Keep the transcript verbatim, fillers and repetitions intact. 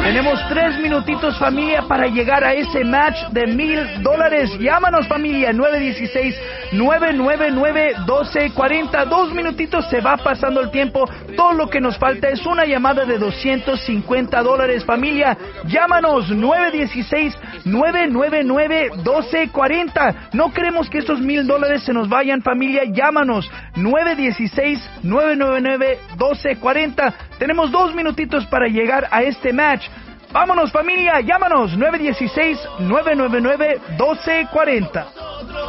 Tenemos tres minutitos, familia, para llegar a ese match de mil dólares. Llámanos, familia, nueve uno seis, nueve nueve nueve, uno dos cuatro cero. Dos minutitos, se va pasando el tiempo. Todo lo que nos falta es una llamada de doscientos cincuenta dólares, familia. Llámanos, nueve uno seis, nueve nueve nueve, uno dos cuatro cero. No queremos que esos mil dólares se nos vayan, familia. Llámanos, nueve uno seis, nueve nueve nueve, uno dos cuatro cero. Tenemos dos minutitos para llegar a este match. Vámonos, familia, llámanos, nueve uno seis, nueve nueve nueve, uno dos cuatro cero.